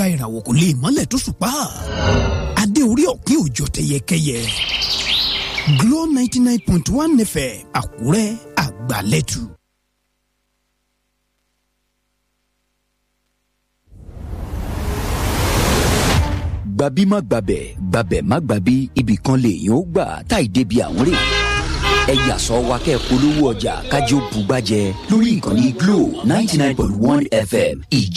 ìràwọ̀ kò lè mọ́lẹ̀ tó ṣùpá. Adé orí ọ̀kín òjò tẹyẹkẹyẹ. Glo 99.1 FM Àkúrẹ́ àgbàlẹ́tù. Gbàbí má gbàbẹ̀, gbàbẹ̀ má gbàbí, ibì kan lèèyàn ó gbà táì débi àwọn rè. Ẹ yà sọ wa kẹ́ polówó ọjà kájọ bùgbàjẹ lórí ìkànnì Glo 99.1 FM.